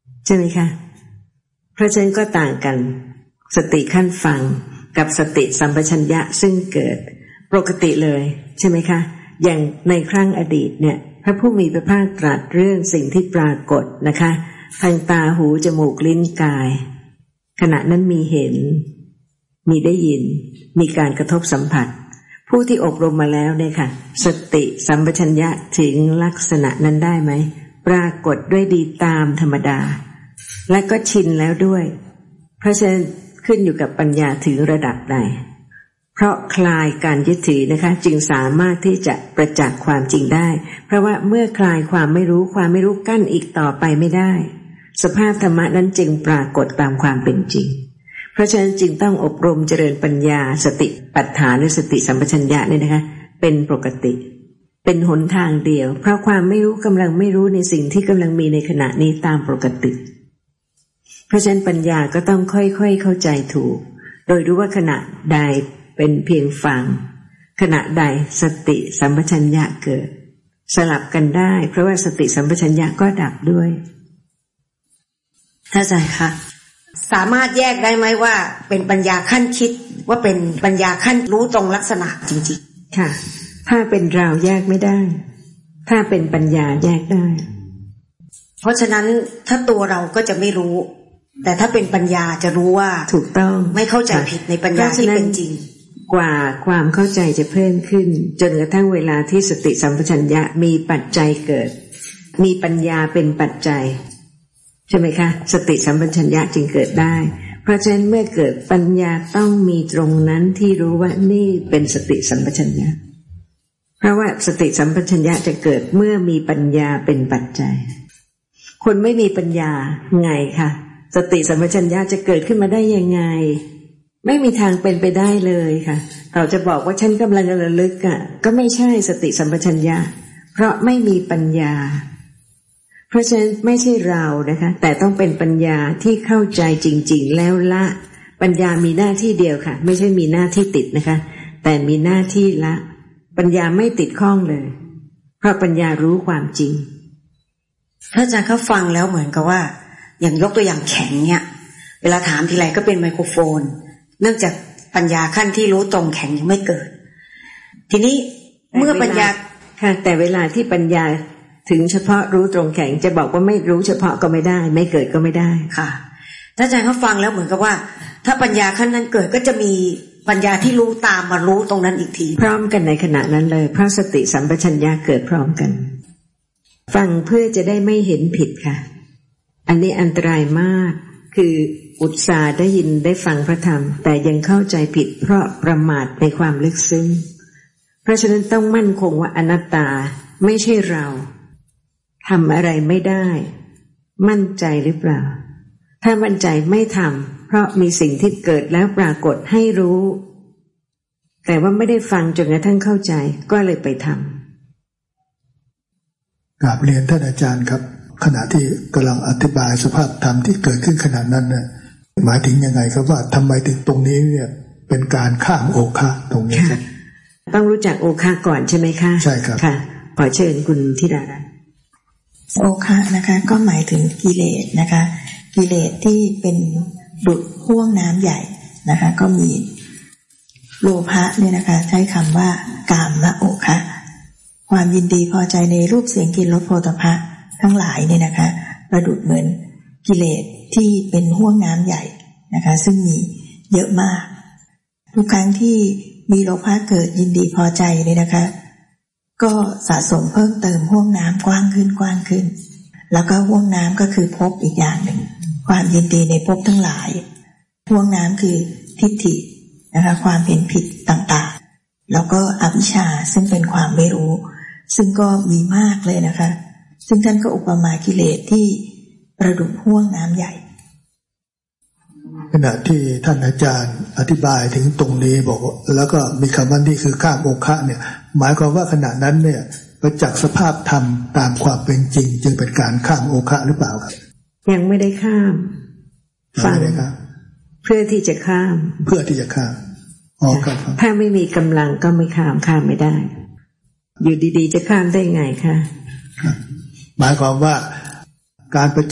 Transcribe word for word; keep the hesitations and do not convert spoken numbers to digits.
ใช่ไหมคะเพราะฉะนั้นก็ต่างกันสติขั้นฟังกับสติสัมปชัญญะซึ่งเกิดปกติเลยใช่ไหมคะอย่างในครั้งอดีตเนี่ยพระผู้มีพระภาคตรัสเรื่องสิ่งที่ปรากฏนะคะทางตาหูจมูกลิ้นกายขณะนั้นมีเห็นมีได้ยินมีการกระทบสัมผัสผู้ที่อบรมมาแล้วเนี่ยค่ะสติสัมปชัญญะถึงลักษณะนั้นได้ไหมปรากฏด้วยดีตามธรรมดาและก็ชินแล้วด้วยเพราะฉะนั้นขึ้นอยู่กับปัญญาถึงระดับใดเพราะคลายการยึดถือนะคะจึงสามารถที่จะประจักษ์ความจริงได้เพราะว่าเมื่อคลายความไม่รู้ความไม่รู้กั้นอีกต่อไปไม่ได้สภาพธรรมะนั้นจึงปรากฏตามความเป็นจริงเพราะฉะนั้นจึงต้องอบรมเจริญปัญญาสติปัฏฐานหรือสติสัมปชัญญะเนี่ยนะคะเป็นปกติเป็นหนทางเดียวเพราะความไม่รู้กำลังไม่รู้ในสิ่งที่กำลังมีในขณะนี้ตามปกติเพราะฉะนั้นปัญญาก็ต้องค่อยๆเข้าใจถูกโดยรู้ว่าขณะใดเป็นเพียงฟังขณะใดสติสัมปชัญญะเกิดสลับกันได้เพราะว่าสติสัมปชัญญะก็ดับด้วยท่านอาจารย์คะสามารถแยกได้ไหมว่าเป็นปัญญาขั้นคิดว่าเป็นปัญญาขั้นรู้ตรงลักษณะจริงๆค่ะถ้าเป็นเราแยกไม่ได้ถ้าเป็นปัญญาแยกได้เพราะฉะนั้นถ้าตัวเราก็จะไม่รู้แต่ถ้าเป็นปัญญาจะรู้ว่าถูกต้องไม่เข้าใจผิดในปัญญาที่เป็นจริงกว่าความเข้าใจจะเพิ่มขึ้นจนกระทั่งเวลาที่สติสัมปชัญญะมีปัจจัยเกิดมีปัญญาเป็นปัจจัยใช่ไหมคะสติสัมปชัญญะจึงเกิดได้เพราะฉะนั้นเมื่อเกิดปัญญาต้องมีตรงนั้นที่รู้ว่านี่เป็นสติสัมปชัญญะเพราะว่าสติสัมปชัญญะจะเกิดเมื่อมีปัญญาเป็นปัจจัยคนไม่มีปัญญาไงคะสติสัมปชัญญะจะเกิดขึ้นมาได้ยังไงไม่มีทางเป็นไปได้เลยค่ะเราจะบอกว่าฉันกำลังระลึกอ่ะก็ไม่ใช่สติสัมปชัญญะเพราะไม่มีปัญญาเพราะฉะนั้นไม่ใช่เรานะคะแต่ต้องเป็นปัญญาที่เข้าใจจริงๆแล้วละปัญญามีหน้าที่เดียวค่ะไม่ใช่มีหน้าที่ติดนะคะแต่มีหน้าที่ละปัญญาไม่ติดข้องเลยเพราะปัญญารู้ความจริงถ้าอาจารย์เขาฟังแล้วเหมือนกับว่าอย่างยกตัวอย่างแข็งเนี่ยเวลาถามทีไรก็เป็นไมโครโฟนเนื่องจากปัญญาขั้นที่รู้ตรงแข็งยังไม่เกิดทีนี้เมื่อปัญญาค่ะแต่เวลาที่ปัญญาถึงเฉพาะรู้ตรงแข็งจะบอกว่าไม่รู้เฉพาะก็ไม่ได้ไม่เกิดก็ไม่ได้ค่ะถ้าอาจารย์เขาฟังแล้วเหมือนกับว่าถ้าปัญญาขั้นนั้นเกิดก็จะมีปัญญาที่รู้ตามมารู้ตรงนั้นอีกทีพร้อมกันในขณะนั้นเลยเพราะสติสัมปชัญญะเกิดพร้อมกันฟังเพื่อจะได้ไม่เห็นผิดค่ะอันนี้อันตรายมากคืออุตส่าห์ได้ยินได้ฟังพระธรรมแต่ยังเข้าใจผิดเพราะประมาทในความลึกซึ้งเพราะฉะนั้นต้องมั่นคงว่าอนัตตาไม่ใช่เราทำอะไรไม่ได้มั่นใจหรือเปล่าถ้ามั่นใจไม่ทำเพราะมีสิ่งที่เกิดแล้วปรากฏให้รู้แต่ว่าไม่ได้ฟังจนกระทั่งเข้าใจก็เลยไปทำกราบเรียนท่านอาจารย์ครับขณะที่กำลังอธิบายสภาพธรรมที่เกิดขึ้นขณะนั้นเนี่ยหมายถึงยังไงครับว่าทำไมถึงตรงนี้เนี่ยเป็นการข้ามโอคะตรงนี้ครับต้องรู้จักโอคะก่อนใช่ไหมคะใช่ครับค่ะขอเชิญคุณธิดารัตน์โอคะนะคะก็หมายถึงกิเลสนะคะกิเลสที่เป็นดุจห่วงน้ำใหญ่นะคะก็มีโลภะเนี่ยนะคะใช้คำว่ากามโอคะความยินดีพอใจในรูปเสียงกลิ่นรสโผฏฐัพพะทั้งหลายเนี่ยนะคะประดุจเหมือนกิเลสที่เป็นห่วงน้ำใหญ่นะคะซึ่งมีเยอะมากทุกครั้งที่มีโลภะเกิดยินดีพอใจเนี่ยนะคะก็สะสมเพิ่มเติมห่วงน้ำกว้างขึ้นกว้างขึ้นแล้วก็ห่วงน้ำก็คือภพอีกอย่างหนึ่งความยินดีในภพทั้งหลายห่วงน้ำคือทิฏฐินะคะความเห็นผิดต่างๆแล้วก็อวิชชาซึ่งเป็นความไม่รู้ซึ่งก็มีมากเลยนะคะซึ่งท่านก็อุปมากิเลสที่ประดุจห่วงน้ำใหญ่ขณะที่ท่านอาจารย์อธิบายถึงตรงนี้บอกแล้วก็มีคำว่านี่คือข้ามโอคะเนี่ยหมายความว่าขณะนั้นเนี่ยประจักษ์สภาพธรรมตามความเป็นจริงจึงเป็นการข้ามโอคะหรือเปล่าครับยังไม่ได้ข้ามฟังครับเพื่อที่จะข้ามเพื่อที่จะข้ามอ๋อครับถ้าไม่มีกำลังก็ไม่ข้ามข้ามไม่ได้อยู่ดีๆจะข้ามได้ไงคะหมายความว่าการประ